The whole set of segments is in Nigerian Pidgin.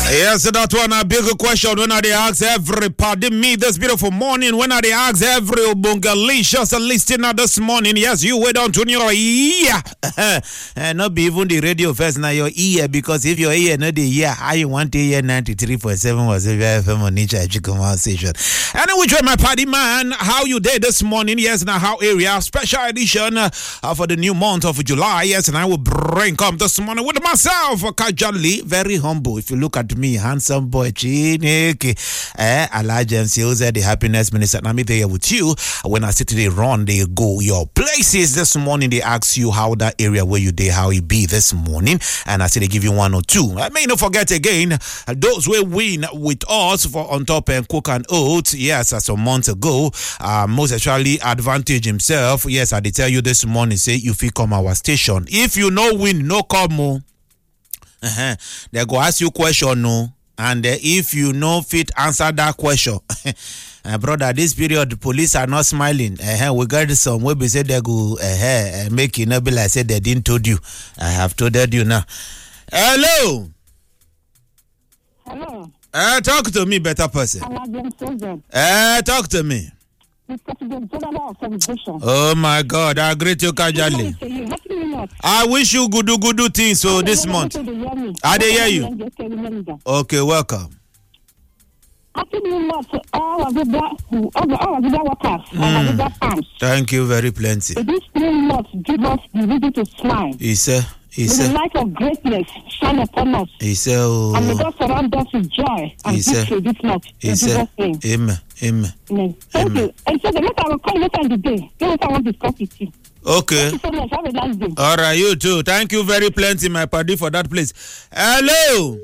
Yes, that one a big question when they ask everybody me this beautiful morning. When they ask every bungalicious listener this morning, yes, you wait on to your ear. Not be even the radio first now your ear, because if your ear not the ear, I want to hear 93.7 was a FM on nature conversation. And which way my party man, how you did this morning? Yes, now how area special edition for the new month of July. Yes, and I will bring come this morning with myself, casually, very humble. If you look at me, handsome boy, Chineke, Elijah MCOZ, the happiness minister. And I'm there with you. When I sit they run, they go your places this morning. They ask you how that area where you there, how it be this morning. And I say they give you one or two. I may not forget again, those who win with us for On Top and Cook and Oats. Yes, as a month ago, most actually Advantage himself. Yes, I did tell you this morning, say if you come our station. If you no win, no come. They go ask you question, no, and if you no fit answer that question, brother, this period the police are not smiling. We got some way be say they go make you not be like say they didn't told you. I have told you now. Hello. Hello. Talk to me, better person. Talk to me. Oh my God, I greet you casually. I wish you good things so this month. I dey hear you. Okay, welcome. Thank you very plenty. This 3 months give us the reason to smile. He said. The light of greatness shine upon us. He said, oh. And may God surround us with joy and victory this month. He said, Amen. Thank you. And so the matter I will call later in the day. Later I want to discuss with you. Okay. Thank you so much. Have a nice day. All right, you too. Thank you very plenty, my party, for that place. Hello.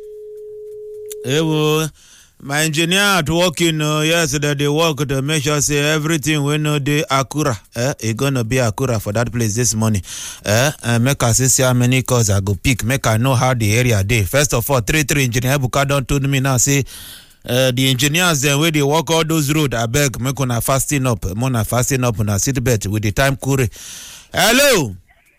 Hey, my engineer at working yesterday, they work to make sure say everything we know they Akura. It gonna be Akura for that place this morning. Make us see how many calls I go pick. Make I know how the area they. First of all, 3 engineer Buka don't told me now say the engineers then where they walk all those roads. I beg make una fasting up. Mona fasting up on a seat bed with the time kure. Hello.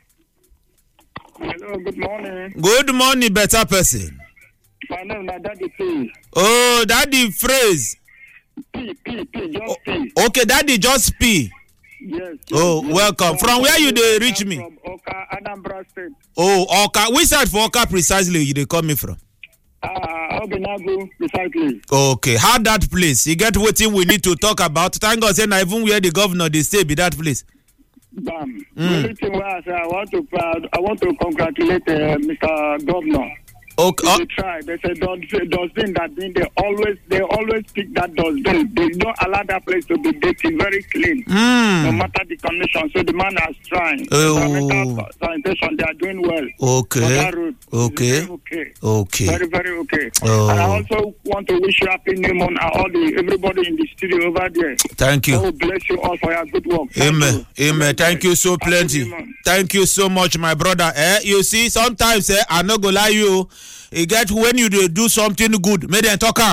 Hello, good morning. Good morning, better person. My name is Daddy P. Oh, Daddy phrase. P, just P. Okay, Daddy just P. Yes. Oh, yes. Welcome. From where you they reach me? From Oka, Anambra State. Oh, Oka. Which side for Oka precisely you they call me from? Ogenagu, precisely. Okay, how that place? You get what we need to talk about. Thank God, say now even where the governor they stay be that place. Bam. Only thing I want to congratulate Mr. Governor. Okay. They try. They say dustbin that bin. They always pick that dustbin. They don't allow that place to be dirty, very clean. No matter the condition. So the man is trying. Sanitation, they are doing well. Okay. Okay. Very, very okay. And I also want to wish you happy new month and everybody in the studio over there. Thank you. God bless you all for your good work. Amen. Amen. Thank you so plenty. Thank you so much, my brother. You see, sometimes I no go lie you. You get when you do something good, make them talk.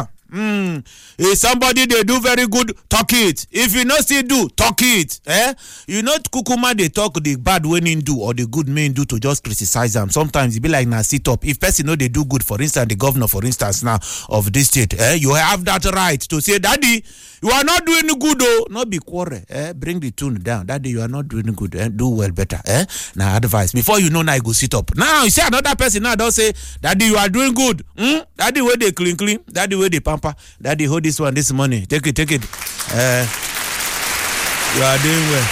If somebody they do very good, talk it. If you not still do, talk it. You not kukuma they talk the bad when in do or the good men do to just criticize them. Sometimes it be like na sit up. If person know they do good, for instance, the governor, for instance, now of this state, you have that right to say, Daddy, you are not doing good, oh, not be quarrel. Bring the tune down. Daddy, you are not doing good. Do well better. Now advice. Before you know, now you go sit up. Now you see another person now don't say, Daddy, you are doing good. Daddy, where they clean. Daddy, where they pamper. Daddy, hold this one this money. Take it. You are doing well.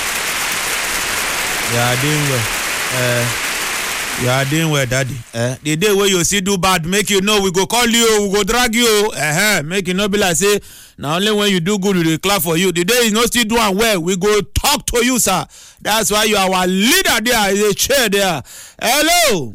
You are doing well, Daddy. The day where you see do bad, make you know we go call you, we go drag you. Make you not be like say, now only when you do good, we will clap for you. The day you not still doing well, we go talk to you, sir. That's why you are our leader there, is a chair there. Hello.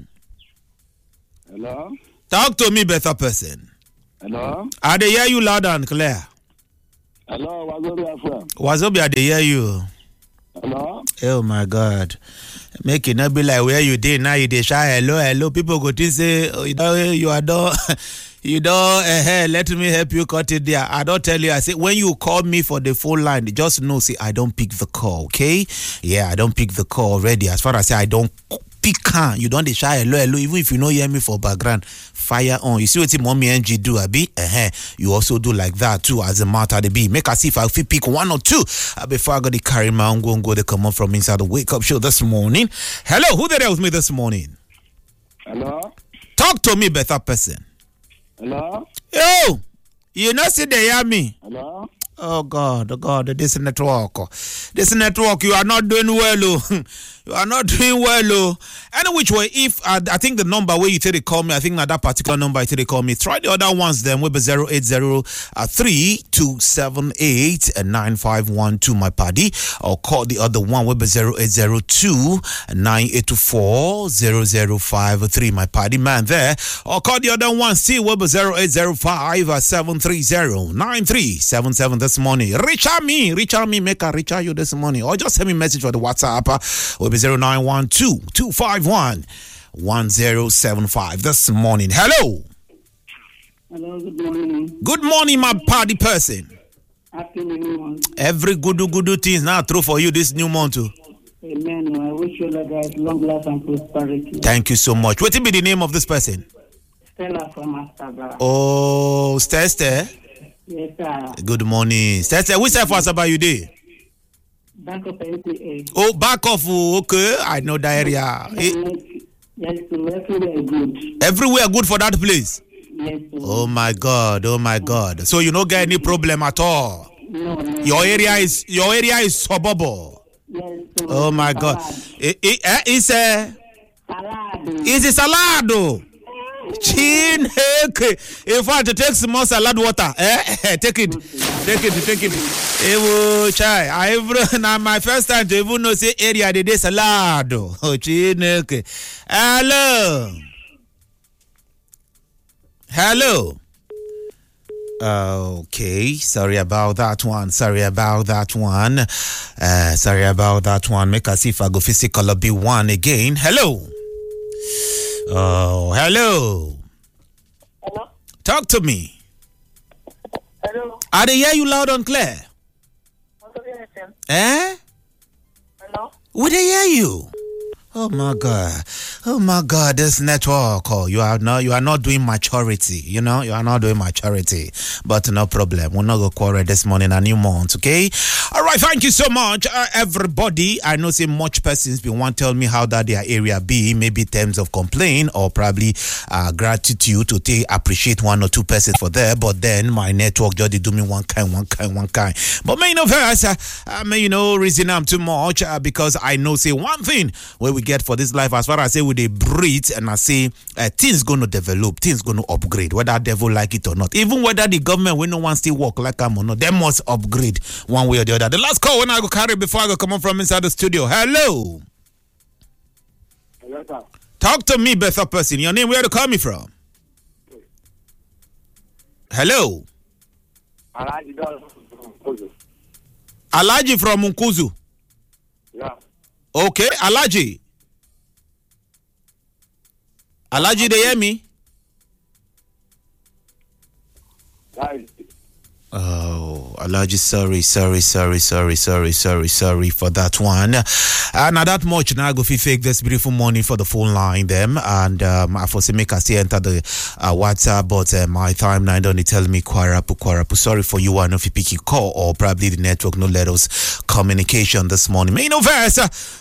Talk to me, better person. Hello. I dey hear you loud and clear. Hello, Wazobia. Wazobia, I dey hear you. Hello. Oh my God. Make it not be like where you did now. You dey shy. Hello. People go to say, oh, you are done. You don't, let me help you cut it there. I don't tell you. I say, when you call me for the phone line, just know, say, I don't pick the call, okay? Yeah, I don't pick the call already. As far as I say, I don't speak can. You don't shy hello, even if you know hear me for background. Fire on. You see what mommy NG do, Abi? You also do like that too, as a matter to be. Make us see if I fit pick one or two before I go to carry my own go to come up from inside the wake up show this morning. Hello, who there with me this morning? Hello? Talk to me, better person. Hello? Yo, you know see they hear me. Hello? Oh God, this network, you are not doing well, oh. You are not doing well, oh. Any which way, if I think the number where you take they call me, I think that particular number you take they call me. Try the other ones then. We'll be 080-3278-9512, my paddy, or call the other one. We'll be 0802-9824-0053, my paddy man there, or call the other one. See, we'll be 0805-730-9377 this morning. Reach out me, make a reach out you this morning, or just send me a message for the WhatsApp. We'll be 0912-251-1075 this morning. Hello. Hello, good morning. Good morning, my party person. Happy new month. Every good things now true for you this new month too. Amen. I wish you guys long life and prosperity. Thank you so much. What will be the name of this person? Stella from Asaba. Oh, Stester. Yes, sir. Good morning. Stester, which side for Asaba you did? Back of NCA. Oh, back of, okay. I know that area. Yes, everywhere good. Everywhere good for that place? Yes, sir. Oh my God. So you don't get any problem at all? No. Your area is suburban. Yes, sir. Oh my God. It's a Salad. Is it salad? Chin, in fact, take some more salad water. Take it. Now my first time to even know say area they salad. Oh, chin, Hello. Okay, sorry about that one. Make us see if I go physical B1 again. Hello. Oh, hello. Hello. Talk to me. Hello. I hear you loud and clear. Eh? Hello. Would they hear you? Oh my God, this network. Oh, you are not doing maturity. You are not doing maturity. But no problem. We'll not go quarrel this morning, a new month, okay? All right, thank you so much, everybody. I know say much persons been want to tell me how that their area be, maybe terms of complaint or probably gratitude to appreciate one or two persons for there. But then my network just do me one kind. But may reason I'm too much because I know say one thing where we get for this life, as far as I say we they breathe, and I say things gonna develop, things gonna upgrade, whether devil like it or not. Even whether the government will no one still work like them or not, they must upgrade one way or the other. The last call when I go carry before I go come on from inside the studio. Hello. Hello, sir. Talk to me, better person. Your name, where to call me from? Hello. Alaji from Munkuzu. Yeah. Okay, Alaji, they hear me? Oh, Alaji, sorry for that one. Now that much now I go fake this beautiful morning for the phone line them, and I foresee make us enter the WhatsApp, but my time now don't tell me Kwarapu. Sorry for you, I know if you pick your call or probably the network no let us communication this morning. May no verse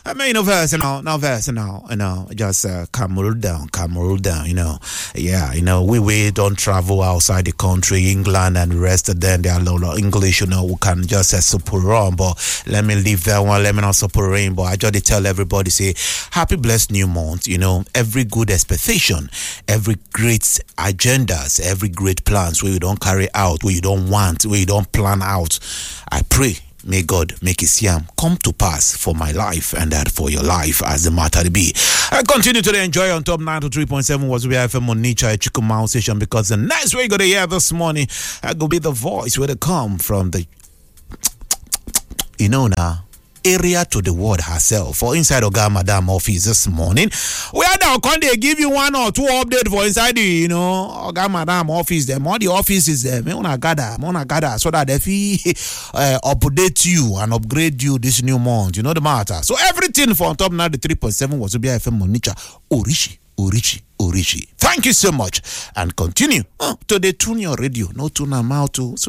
now, just calm down, Yeah, we don't travel outside the country, England and the rest of them. They are low English, we can just super wrong, but let me leave that one, let me not super rain. But I just tell everybody, say, happy blessed new month, every good expectation, every great agendas, every great plans where you don't carry out, where you don't want, where you don't plan out. I pray, may God make his yam come to pass for my life and that for your life as the matter to be. I continue to enjoy on top 93.7 was BFM on Nature Chikumau station, because the next way you're going to hear this morning I go be the voice where they come from the now area to the world herself for inside Oga Madam office this morning. We are now going to give you 1 or 2 updates for inside the, Oga Madam office. Them all the offices there. Me wanna gather so that if we update you and upgrade you this new month, you know the matter. So everything for on top now the 3.7 was Wazobia FM Monicha Orishi. Thank you so much and continue to tune your radio. No tune them out to. So